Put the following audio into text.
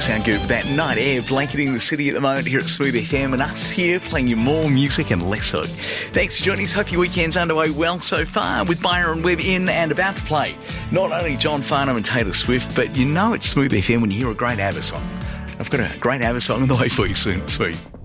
sound good with that night air blanketing the city at the moment here at Smooth FM, and us here playing you more music and less hood. Thanks for joining us. Hope your weekend's underway well so far with Byron Webb in and about to play. Not only John Farnham and Taylor Swift, but you know it's Smooth FM when you hear a great ABBA song. I've got a great ABBA song on the way for you soon. Sweet.